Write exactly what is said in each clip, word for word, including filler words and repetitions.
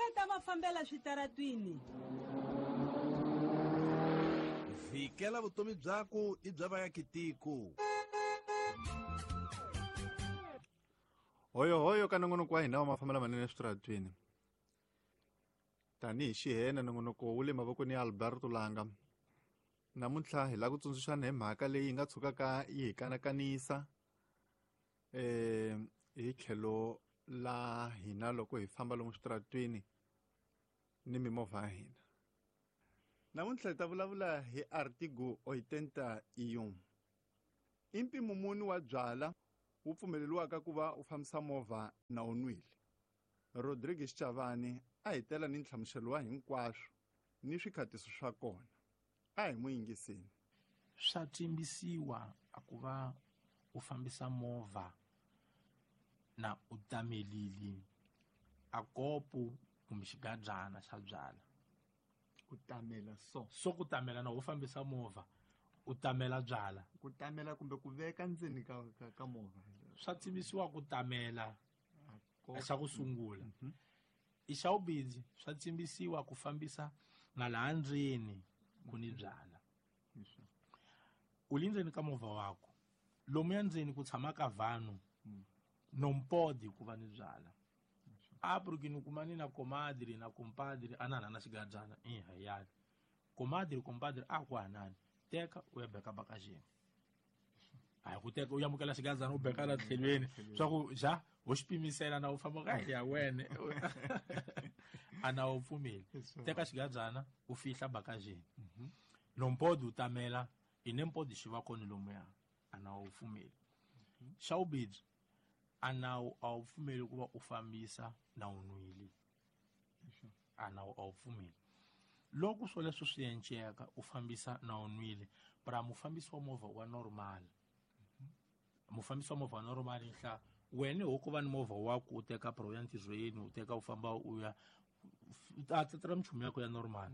ta va fambela switaratwini. Vikela vutomi byako i bya vaakitiko. Hoyo hoyo ka nongonoko wa hina wa mafambela manene eswitaratwini. Tanihi xihena nongonoko wu le mavokweni ya Alberto Langa. Namuntlha hi la ku tsundzuxana hi mhaka leyi nga tshukaka yi hi kanakanisa eh hi tlhelo la hina loko hi famba lomu switaratwini ni mimovha ya hina. Namuntlha hi ta vulavula hi Artigo oitenta e um. I mpimo muni wa byala wu pfumeleliwaka ku va u fambisa movha na u nwile. Rodrigues Chavani a hi tela ni nhlamuselo wa hinkwaswo ni swikhatiso swa kona. A hi n'wi yingiseni. Swa timbisiwa a ku va u fambisa movha na u tamelili a kopo kumbe xigajana xa byala. Ku tamela so. So ku tamela na u fambisa movha u tamela byala. Ku tamela kumbe ku veka ndzeni ka ka, ka movha. Swa timbisiwa ku tamela xa ku sungula. Mm-hmm. I xa vumbirhi swa timbisiwa ku fambisa na laha ndzeni ku ni byala. Mm-hmm. U le ndzeni ka movha wako lomu ya ndzeni ku tshamaka vanhu Mm. nompodi ku va ni byala. A porque kumani na comadre na compadre anana na xigajana eh hayani. Comadre compadre a ku hanani teka u ya beka bakajeni. A ku teka u ya mukela xigajana u beka la tlhelweni swa ku ja u xipimisela na u famba ka ya wena ana u pfumeli teka xigajana u fihla bakajeni. Nompodi u tamela inempodi xiva koni lomu ya ana u pfumeli. Xa vumbirhi anawu a wu pfumeli ku va u fambisa na u nwile. Anawu a wu pfumeli. Loko swo leswo swi enceka u fambisa na u nwile para mufambisi wa movha wa normal. Mufambisi wa movha wa normal nhla wena ho ku va ni movha wako u teka pro ya ntirhweni u teka u famba u ya a tsetela mchumu yako ya normal.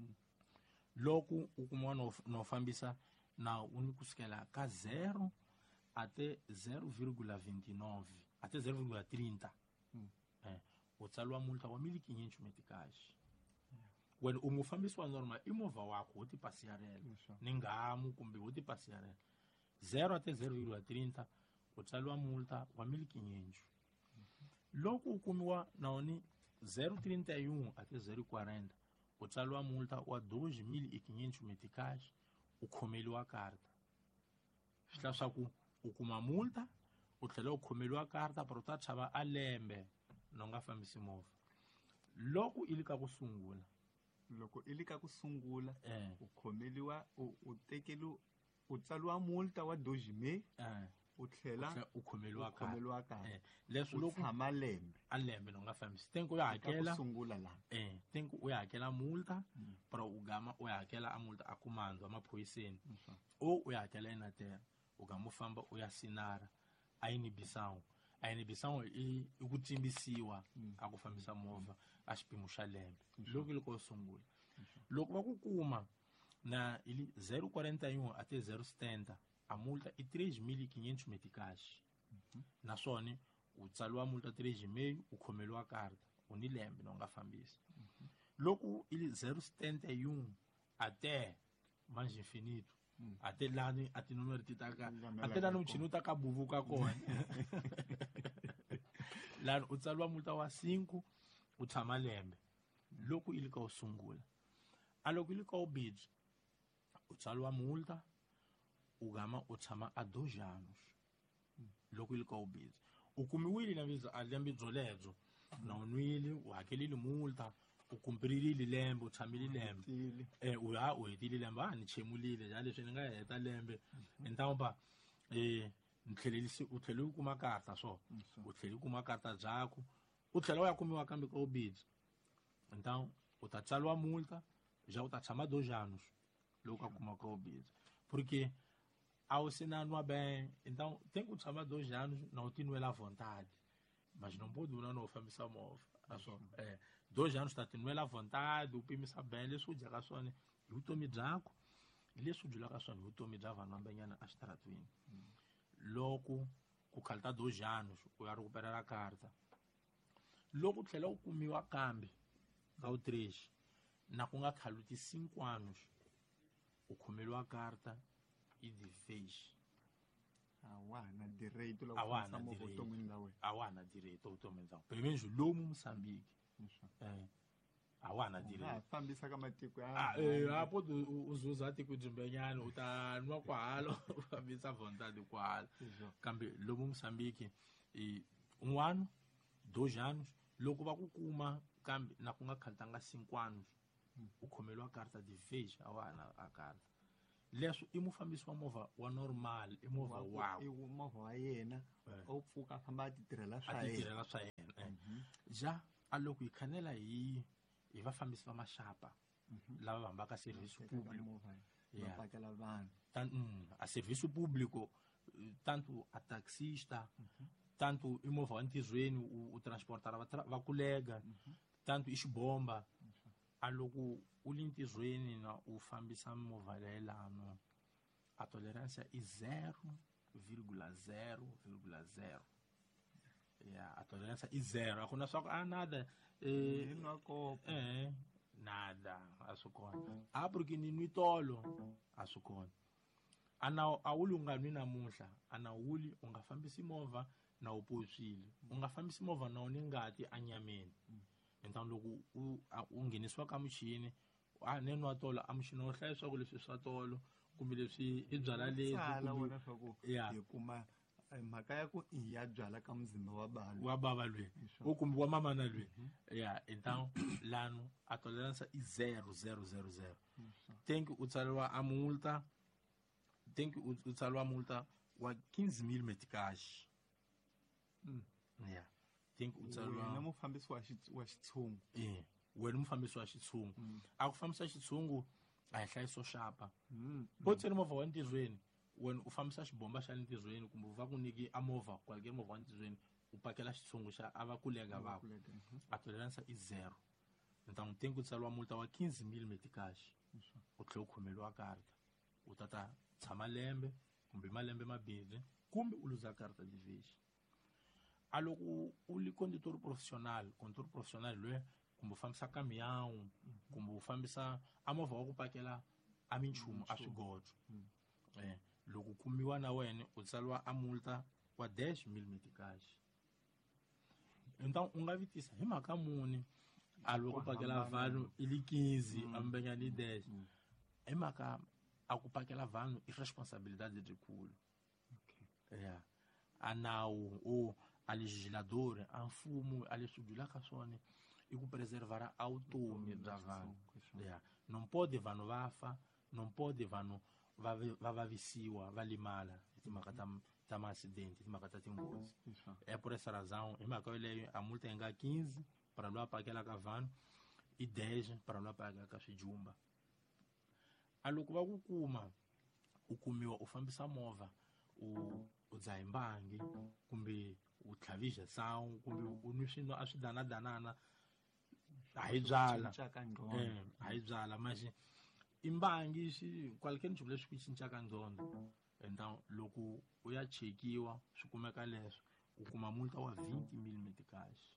Loko u kuma no fambisa na u ni kusukela ka zero até zero vírgula vinte e nove até zero vírgula trinta. Mm. Eh, u tsaliwa multa wa mil e quinhentos meticais. Yeah. When u mufambisi wa normal i movha wako wo ti pasiyarela. Yes, ni ngamu kumbe wo ti pasiyarela. zero até zero vírgula trinta u tsaliwa multa wa mil e quinhentos. Mm-hmm. Loko u kumiwa na oni zero vírgula trinta e um até zero vírgula quarenta u tsaliwa multa wa dois mil e quinhentos meticais u khomeliwa karta. Swi swa ku u kuma multa u tlhela u khomeliwa karta para u ta chava a lembe no nga fambisi movha. Loko i le ka ku sungula loko i le ka ku sungula eh u khomeliwa u u tekelu u tsaliwa multa wa dois mil eh u tlhela u khomeliwa karta. khomeliwa karta. Eh leswi loko tshama lembe a lembe no nga fambisi tenko u ya hakela ku sungula la eh tenko u ya hakela multa Mm. para u gama u ya hakela a multa a kumandwa maphoyiseni Mhm. o u ya hakela inatera u ga mu famba u ya sinara a yini Bissau a yini Bissau i ku timbisiwa a ku fambisa movha a xipimo xa lembe loko loko sungula loko va ku kuma na ili zero vírgula quarenta e um até zero vírgula setenta a multa i três mil e quinhentos meticais. Naswona u tsaliwa multa três e meio u khomeliwa karta u ni lembe no nga fambisi. Loko ili zero vírgula setenta e um até mais infinito Mm. Até lá ni ati número titaka até lá no chinu taka buvuka kona lá u tsaliwa multa wa cinco u tshama lembe loko ili ka u sungula a loko ili ka u bidzi u tsaliwa multa u gama u tshama a dois anos loko ili ka u bidzi u kumiwile na visa a lembe byo lebyo na u nwile u hakelile multa u kumpirile lembe u tshamile lembe eh u ya u hetile lembe a ni chemulile ja leswi ni nga heta lembe entampa eh ni tlhelelisi u tlhele u kuma karta so u tlhele u kuma karta byako u tlhela u ya kumiwa kambe ka u bidzi então u ta tsaliwa multa já u ta tshama dois anos loko a kuma ka u bidzi porque ao sinanwa bem então tem que tshama dois anos na u tinwela vontade mas não pode uma não fambisa movha aso eh dois anos tá tinwela vontade u pimisa bem leswi u dyaka swona hi vutomi byako leswi u dyelaka swona hi vutomi bya vanhu vambanyana a xitaratwini loko ku khalta dois anos u ya recuperela karta loko u tlhela u kumiwa kambe ka o três na ku nga khaluti cinco anos u khomeliwa karta i de vez a wa ha na direito A loko wa ha fambisa na movha direito. vuton'wini la wena a wa ha na direito evutomini bya pelo menos lomu Moçambique Leswi. eh a wa ha na U nga ha direito fambisa ka matiko ya Ah, eh, handle. hapo tu- uzuza tiko jimbenyana utanwa kwalo ufambisa vontade kwalo Leswi. kambe lomu Moçambique e um ano dois anos loko va ku kuma kambe na ku nga khaltanga cinco anos u khomeliwa karta de vez a wa ha na a karta leswo i mufambisi wa movha wa normal i movha Wa- i wawo movha wa yena Eh. o pfuka a famba a ti tirhela a swa ti yena tirhela swa yena eh. ja a loko hi khanela hi hi vafambisi va maxapa lava va hambaka serviço Eka ka público movha va Yeah. pakela vanhu Tan- mm, a serviço público eh, tanto a taxista tanto i movha wa ntirhweni u, u transportara va, tra- va kulega tanto i xibomba a loko u li ntirhweni na u fambisa movha leyi lano a tolerância i zero vírgula zero vírgula zero ya a tolerância i zero a ku na swa ku a nada eh, nwa kopo eh, nada a swi kona a porque ni nwi tolo a swi kona a na a wuli u nga nwi namuntlha a na wuli u nga fambisi movha na u poxile u nga fambisi movha na u ni ngati anyameni entanto loko u a- u nghenisiwa ka muchini a ne nwa tolo a muchini wo hlaya leswaku leswi swa tolo kumbe leswi i byala leswi sala kumbe wena swa ku Yeah. hi kuma eh, mhaka ya ku i ya byala ka muzimba wa balo wa bava lweyi Leswi. u kumbe wa mamana lweyi ya então lano a tolerância i zero zero zero zero tem que u tsariwa a multa tem que u u tsariwa multa wa quinze mil meticais Mm. ya tem que u wena tsariwa mufambisi wa xits- wa xitshungu eh wena mufambisi wa xitshungu a ku fambisa xitshungu a hi hlayiso xapa Mm. u tsari movha wa ntirhweni wena u fambisa xibomba xa le ntirhweni kumbe va ku nyiki a movha kwalekere movha wa ntirhweni u pakela xitshungu xa a va kulega vako Mhm. a tolerância i zero então tem que tsariwa multa wa quinze mil meticais u tlhela u khomeliwa karta u ta ta tshama lembe kumbe malembe mabirhi kumbe u luza karta de vez a loko u li condutor profissional condutor profissional loyi kumbe u fambisa caminhão kumbe u fambisa a movha wa ku pakela a minchumu a swigodzo eh loko u kumiwa na wena u tsariwa a multa wa dez mil meticais então u nga vitisa hi mhaka muni a loko u pakela vanhu i li quinze a mbenya ni dez hi mhaka a ku pakela vanhu i responsabilidade letikulu ya a nawu o a legislador a mfumo a leswi byelaka swona i ku preservara a vutomi bya vanhu ya non pode vanhu va fa non pode vanhu va ve- va vavisiwa va limala hi timhaka ta ta maacidente hi timhaka ta tinghozi é por essa razão hi mhaka yoleyo a multa yi nga quinze para loyi a pakelaka vanhu i dez para loyi a pakelaka swijumba a loko va ku kuma u kumiwa u fambisa movha u u dzaha mbangi kumbe u tlhavizha sangu kumbe u nwi swino a swi danadanana a hi byala Cincaka ngqondo. eh a hi byala maxi i mbangi xi kwalekeni nchumu leswi ku cincaka ndzhondo então loko u ya chekiwa swi kumeka leswo u kuma multa wa vinte mil meticais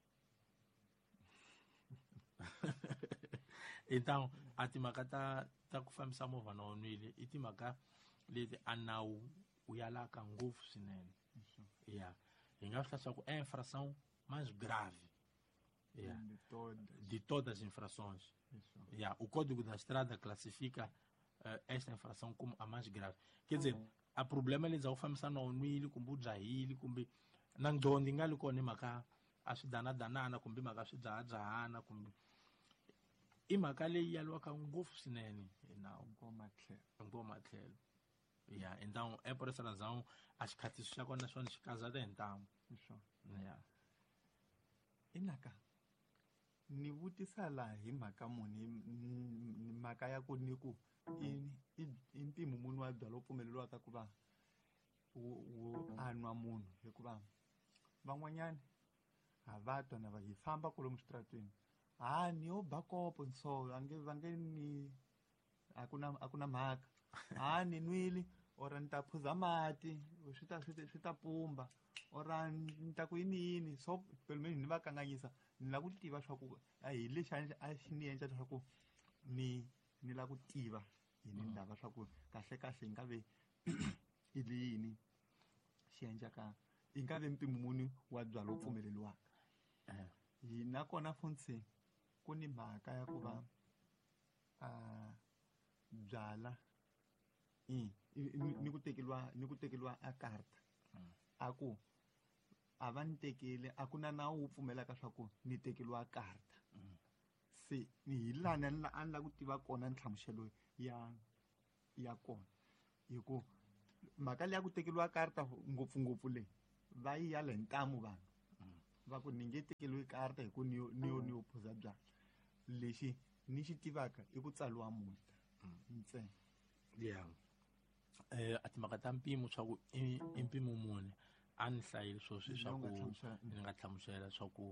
então a timhaka ta ta ku fambisa movha na wonwile i timhaka leti a nawu u yalaka ngopfu swinene ya hi nga swi hla swa ku é infração mais grave ya De todas. de todas as infrações Isso. yeah, o Código da Estrada classifica uh, esta infração como a mais grave. Quer dizer, a problema eles ao famisa na onwili kumbe ujahili kumbe na ndondi ngali kone maka aswidana danana kumbe maka swidzaha dzahana kumbe i mhaka leyi yaliwaka ngopfu swinene nawu Ngoma tlhelo. ngoma tlhelo yeah, então é por essa razão as khatiso xa kona swona xi kazata hi ntamu Isso. yeah. Inaka. Ni vutisa laha hi mhaka muni n- n- mhaka ya ku ni ku i i- i mpimo muni wa byala wu pfumeleriwaka ku va wu wu anwa munhu hikuva van'wanyani ha va twa na va hi famba kwalomu switaratweni ha ni yo ba kopo so va nge va nge ni a ku na a ku na mhaka ha ni nwili ora ni ta phuza mati swi ta swi ta- swi ta pumba ora ni ta ku yini yini so pelumeni ni va kanganyisa ni la ku tiva swa ku a hi lexi a xi ni endla leswaku ni ni la ku tiva hi ni ndava swa ku kahle kahle hi nga ve i yini xi endlaka hi nga ve mpimo muni wa byala lowu pfumeleliwaka hi nakona funtse ku ni mhaka ya ku va a byala ni ku tekeliwa ni ku tekeliwa a karta a ku a va ni tekele a ku na nawu wu pfumelaka swa ku ni tekeliwa karta se hi lani a ni la ku tiva kona nhlamuselo ya ya kona hi ku mhaka leyi ya ku tekeliwa karta ngopfungopfu leyi va yi ya le ntamu vanhu va ku ni nge tekeliwi karta hi ku ni yo ni yo ni yo phuza byala lexi ni xi tivaka i ku tsaliwa multa ntsena ya eh a timhaka ta mpimo swa ku i mpimo mune a ni hlayile swo swi swa ku ni nga hlamusela swa ku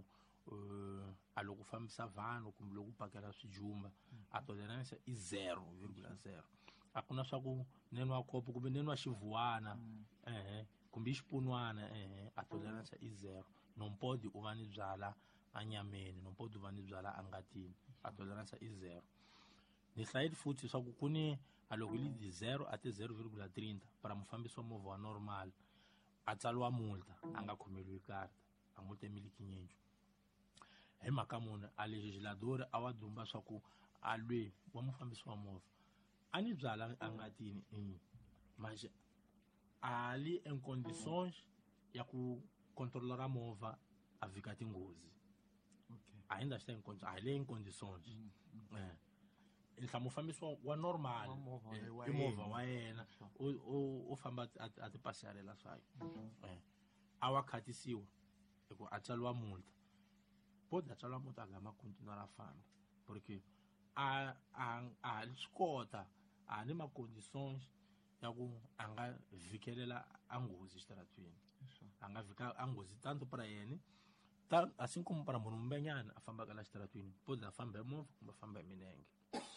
a loko fambisa vanhu kumbe loko pakela swijumba a toleranisa i zero virgula zero a ku na swa ku neni wa kopo kumbe neni wa xivuwana ehe kumbe xipunwana ehe a toleranisa i zero nompodi u va ni byala a nyameni nompodi u va ni byala a ngatini a toleranisa i zero ni hlayile futhi swa ku ku ni a loko yi li zero a ti zero virgula thirty para mufambisi wa movha wa normal a tsaliwa multa a nga khomeliwi karta a multa emiliki nyenju hi mhaka mune a legislador a wa dumba swa ku a lwe wa mufambisi wa movha a ni byala a ngatini i manje a li en condições ya ku controlar movha a vika tinghozi ainda está em condições a lei em condições eh inhla mufambisi wa normal i movha wa yena u famba a ti pasarela swayo eh a wa khatisiwa ku a tsaliwa multa pode a tsaliwa multa a gama continuar a famba porque a a a liscota a ni ma condições ya ku a nga vikelela a nghozi xitaratweni a nga vika a nghozi tanto para yena ta assim como para munhu mbenyana a famba kala xitaratweni pode a famba hi movha kumbe a famba hi minenge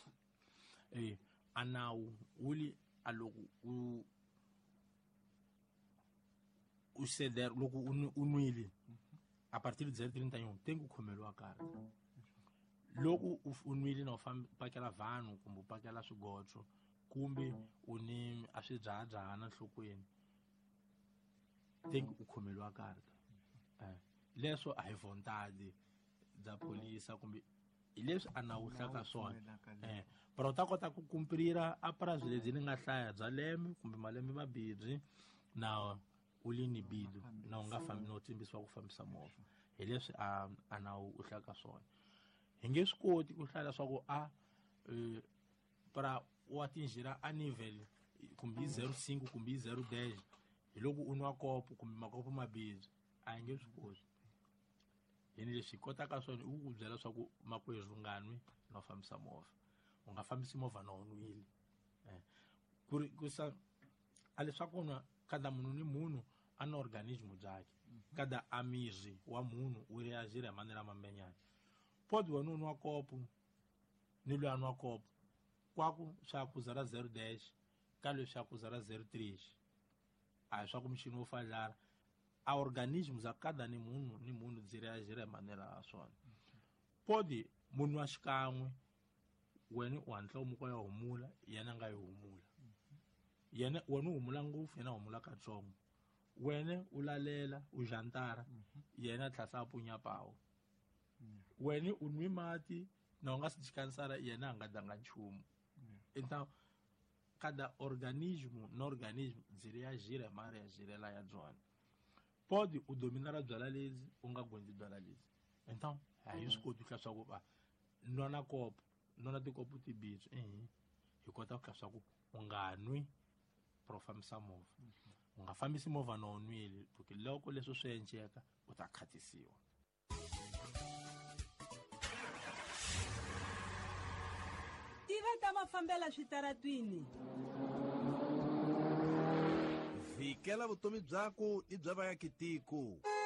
eh a nawu uli a loko u u ceder loko u nwile a partir de zero trinta e um tem ku khomeliwa karta loko u nwile na u famba pakela vanhu kumbe u pakela swigotso kumbe u ni a swi dzahadzahana nhlokweni tem ku khomeliwa karta eh leswo a hi vontade bya polisa kumbe hi leswi a nawu hlaka swona eh pero ta kota ku kumprira a prazo lebyi ni nga hlaya bya lembe kumbe malembe mabirhi na u li ni bidu na u nga fambi no tsimbisiwa ku fambisa movha hi leswi a a nawu u hlaka swona hi nge swi koti ku hlaya swa ku a para wa tinjira a nivel kumbe zero cinco kumbe zero ten hi loko u nwa kopo kumbe makopo mabirhi a hi nge swi koti yini leswi kotaka swona u ku byela swa ku makwerhu nganwi no fambisa movha u nga fambisi movha no nwile eh ku ri ku sa a leswaku na kada munhu ni munhu a na organismo byakhe kada amiri wa munhu u reagir hi manera mambenyana pode wena u nwa kopo ni loyi a nwa kopo kwaku swa ku zero zero dash ka leswi swa ku zero zero three a hi swa ku mixini wo fadlara a organismo za kada ni munhu ni munhu byi reagir hi manera ya swona pode munhu wa xikan'we wena u hantla u muka ya humula yena nga yi humula yena wena u humula ngopfu yena humula katsongo wena u lalela u jantara yena tlhasa punya pawo wena u nwi mati na u nga si chikansara yena a nga danga nchumu então cada organismo no organismo byi reagir hi mareagirela ya byona pode u dominara byala lezi u nga gondi byala lezi então a hi swi koti ku hla swa ku va nwana kopo nona tikopo tibitsu eh hi kota ku hla ku u nga nwi pro fambisa movha u nga fambisi movha no nwile porque loko leswi swi endleka u ta khatisiwa tiva ta mafambela switaratwini vhikela vutomi byako i bya vaakitiko.